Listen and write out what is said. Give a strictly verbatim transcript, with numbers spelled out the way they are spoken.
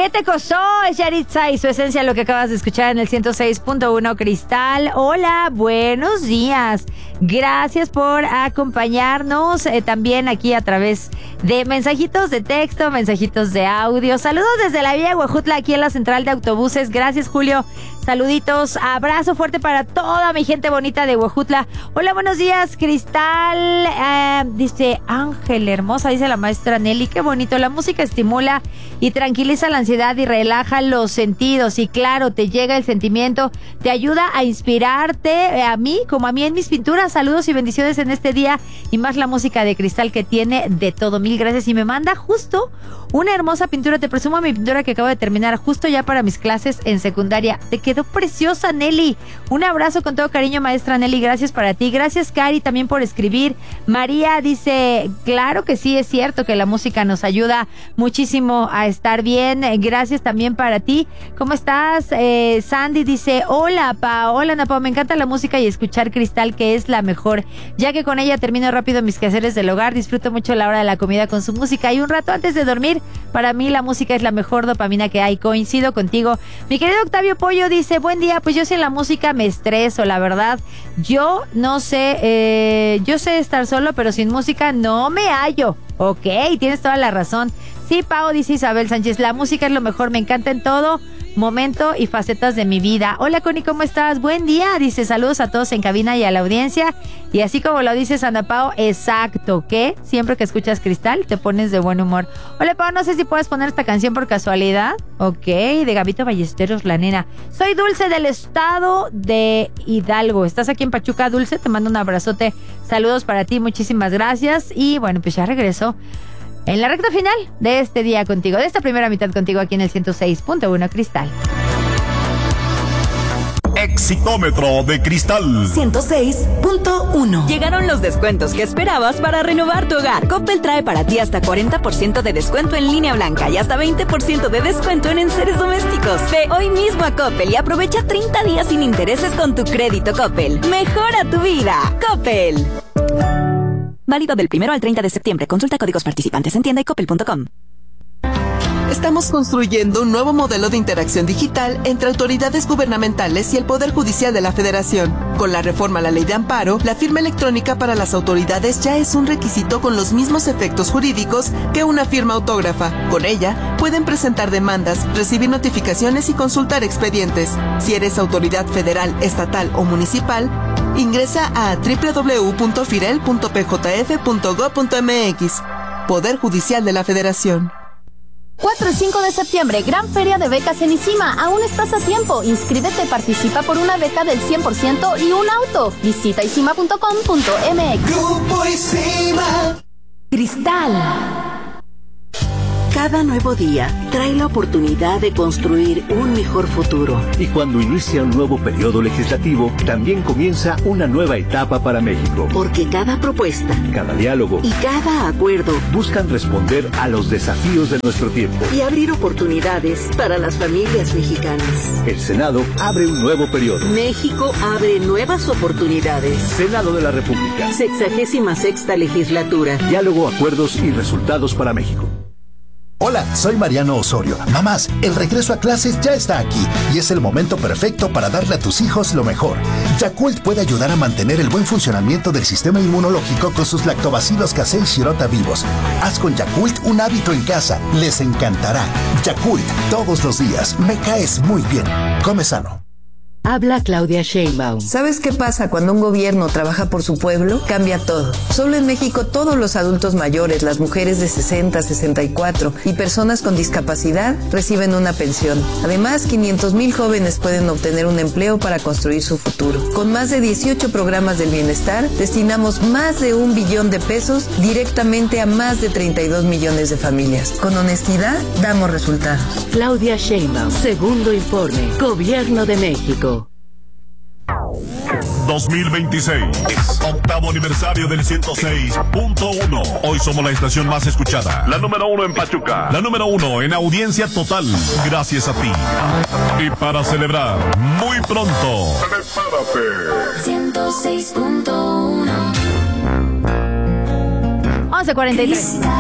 ¿Qué te costó, Yaritza? Y su esencia, lo que acabas de escuchar en el ciento seis punto uno Cristal. Hola, buenos días. Gracias por acompañarnos eh, también aquí a través de mensajitos de texto, mensajitos de audio. Saludos desde la Villa Huejutla, aquí en la central de autobuses. Gracias, Julio. Saluditos, abrazo fuerte para toda mi gente bonita de Huejutla. Hola, buenos días, Cristal. Eh, dice Ángel, hermosa, dice la maestra Nelly. Qué bonito, la música estimula y tranquiliza la ansiedad y relaja los sentidos. Y claro, te llega el sentimiento, te ayuda a inspirarte, a mí como a mí en mis pinturas. Saludos y bendiciones en este día y más la música de Cristal que tiene de todo. Mil gracias. Y me manda justo una hermosa pintura. Te presumo mi pintura que acabo de terminar justo ya para mis clases en secundaria. Te quedó preciosa, Nelly. Un abrazo con todo cariño, maestra Nelly. Gracias para ti. Gracias, Cari, también por escribir. María dice, claro que sí, es cierto que la música nos ayuda muchísimo a estar bien. Gracias también para ti. ¿Cómo estás? Eh, Sandy dice, hola, Pa. Hola, Ana Pao. Me encanta la música y escuchar Cristal, que es la mejor, ya que con ella termino rápido mis quehaceres del hogar. Disfruto mucho la hora de la comida con su música y un rato antes de dormir. Para mí la música es la mejor dopamina que hay. Coincido contigo. Mi querido Octavio Pollo dice, buen día, pues yo sin la música me estreso, la verdad. Yo no sé, eh, yo sé estar solo, pero sin música no me hallo. Ok, tienes toda la razón. Sí, Pau, dice Isabel Sánchez, la música es lo mejor, me encanta en todo momento y facetas de mi vida. Hola, Connie, ¿cómo estás? Buen día, dice, saludos a todos en cabina y a la audiencia. Y así como lo dices, Ana Pao, exacto, que siempre que escuchas Cristal te pones de buen humor. Hola, Pao, no sé si puedes poner esta canción por casualidad. Ok, de Gabito Ballesteros, La Nena. Soy Dulce del estado de Hidalgo. ¿Estás aquí en Pachuca, Dulce? Te mando un abrazote. Saludos para ti, muchísimas gracias. Y bueno, pues ya regreso en la recta final de este día contigo, de esta primera mitad contigo aquí en el ciento seis punto uno Cristal. Exitómetro de Cristal ciento seis punto uno. Llegaron los descuentos que esperabas para renovar tu hogar. Coppel trae para ti hasta cuarenta por ciento de descuento en línea blanca y hasta veinte por ciento de descuento en enseres domésticos. Ve hoy mismo a Coppel y aprovecha treinta días sin intereses con tu crédito Coppel. Mejora tu vida. Coppel. Válido del primero al treinta de septiembre. Consulta códigos participantes en tienda y coppel punto com. Estamos construyendo un nuevo modelo de interacción digital entre autoridades gubernamentales y el Poder Judicial de la Federación. Con la reforma a la Ley de Amparo, la firma electrónica para las autoridades ya es un requisito con los mismos efectos jurídicos que una firma autógrafa. Con ella, pueden presentar demandas, recibir notificaciones y consultar expedientes. Si eres autoridad federal, estatal o municipal, ingresa a doble u doble u doble u punto firel punto p j f punto gob punto m x. Poder Judicial de la Federación. cuatro y cinco de septiembre, gran feria de becas en ICIMA. Aún estás a tiempo. Inscríbete, participa por una beca del cien por ciento y un auto. Visita icima punto com punto m x. Grupo ICIMA. Cristal. Cada nuevo día trae la oportunidad de construir un mejor futuro. Y cuando inicia un nuevo periodo legislativo, también comienza una nueva etapa para México. Porque cada propuesta, cada diálogo y cada acuerdo buscan responder a los desafíos de nuestro tiempo y abrir oportunidades para las familias mexicanas. El Senado abre un nuevo periodo. México abre nuevas oportunidades. Senado de la República. Sexagésima sexta legislatura. Diálogo, acuerdos y resultados para México. Hola, soy Mariano Osorio. Mamás, el regreso a clases ya está aquí y es el momento perfecto para darle a tus hijos lo mejor. Yakult puede ayudar a mantener el buen funcionamiento del sistema inmunológico con sus lactobacilos casei shirota vivos. Haz con Yakult un hábito en casa. Les encantará. Yakult, todos los días. Me caes muy bien. Come sano. Habla Claudia Sheinbaum. ¿Sabes qué pasa cuando un gobierno trabaja por su pueblo? Cambia todo. Solo en México todos los adultos mayores, las mujeres de sesenta, sesenta y cuatro y personas con discapacidad reciben una pensión. Además, quinientos mil jóvenes pueden obtener un empleo para construir su futuro. Con más de dieciocho programas del bienestar, destinamos más de un billón de pesos directamente a más de treinta y dos millones de familias. Con honestidad, damos resultados. Claudia Sheinbaum, segundo informe, Gobierno de México. dos mil veintiséis, octavo aniversario del ciento seis punto uno. Hoy somos la estación más escuchada, la número uno en Pachuca, la número uno en audiencia total, gracias a ti. Y para celebrar, muy pronto, prepárate. ciento seis punto uno. once cuarenta y tres.